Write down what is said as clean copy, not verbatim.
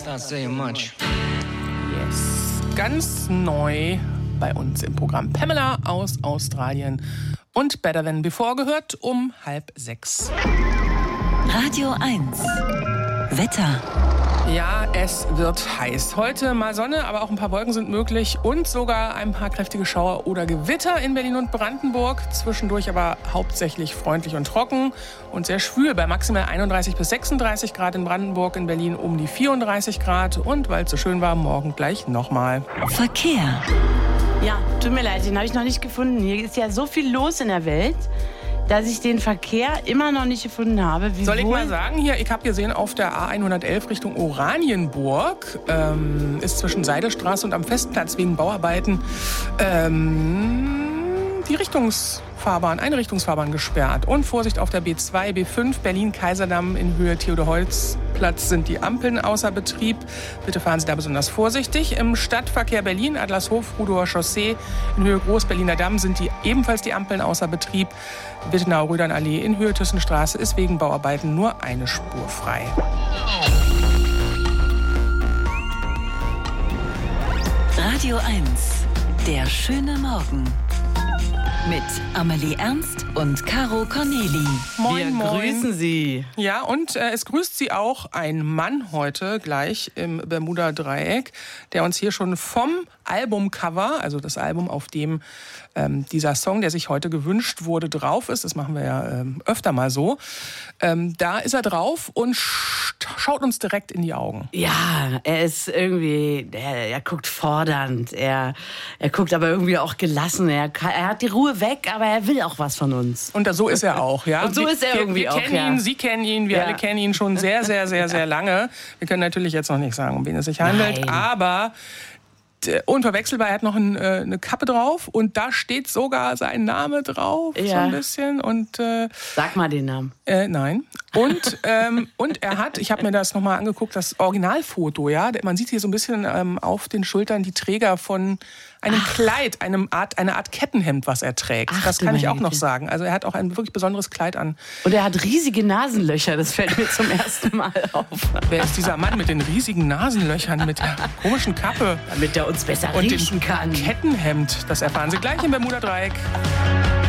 Not saying much. Yes, ganz neu bei uns im Programm. Pamela aus Australien und Better Than Before gehört um 5:30. Radio 1. Wetter. Ja, es wird heiß. Heute mal Sonne, aber auch ein paar Wolken sind möglich und sogar ein paar kräftige Schauer oder Gewitter in Berlin und Brandenburg. Zwischendurch aber hauptsächlich freundlich und trocken und sehr schwül bei maximal 31 bis 36 Grad in Brandenburg, in Berlin um die 34 Grad und weil es so schön war, morgen gleich nochmal. Verkehr. Ja, tut mir leid, den habe ich noch nicht gefunden. Hier ist ja so viel los in der Welt, dass ich den Verkehr immer noch nicht gefunden habe. Soll ich mal sagen, hier, ich habe gesehen, auf der A111 Richtung Oranienburg ist zwischen Seidelstraße und am Festplatz wegen Bauarbeiten eine Richtungsfahrbahn gesperrt. Und Vorsicht auf der B2, B5, Berlin-Kaiserdamm in Höhe Theodor-Holz-Platz sind die Ampeln außer Betrieb. Bitte fahren Sie da besonders vorsichtig. Im Stadtverkehr Berlin, Adlershof, Rudower Chaussee in Höhe Groß-Berliner Damm sind ebenfalls die Ampeln außer Betrieb. Wittenau-Rödern-Allee in Höhe Thyssenstraße ist wegen Bauarbeiten nur eine Spur frei. Radio 1. Der schöne Morgen. Mit Amelie Ernst und Caro Corneli. Wir grüßen Sie. Ja, und es grüßt Sie auch ein Mann heute gleich im Bermuda-Dreieck, der uns hier schon vom Albumcover, also das Album, auf dem dieser Song, der sich heute gewünscht wurde, drauf ist. Das machen wir ja öfter mal so. Da ist er drauf und schaut uns direkt in die Augen. Ja, er ist irgendwie, er guckt fordernd, er guckt aber irgendwie auch gelassen. Er hat die Ruhe weg, aber er will auch was von uns. Und so ist er auch, ja. Und so ist er irgendwie auch, wir kennen ihn, Sie kennen ihn, wir alle kennen ihn schon sehr, sehr, sehr, sehr lange. Wir können natürlich jetzt noch nicht sagen, um wen es sich handelt, aber unverwechselbar, er hat noch eine Kappe drauf und da steht sogar sein Name drauf, so ein bisschen. Und, sag mal den Namen. Nein. Und er hat, ich habe mir das nochmal angeguckt, das Originalfoto, ja. Man sieht hier so ein bisschen auf den Schultern die Träger von einem Kleid, eine Art Kettenhemd, was er trägt. Das kann ich auch noch sagen. Also er hat auch ein wirklich besonderes Kleid an. Und er hat riesige Nasenlöcher, das fällt mir zum ersten Mal auf. Wer ist dieser Mann mit den riesigen Nasenlöchern, mit der komischen Kappe? Damit er uns besser und riechen kann. Kettenhemd, das erfahren Sie gleich im Bermuda-Dreieck.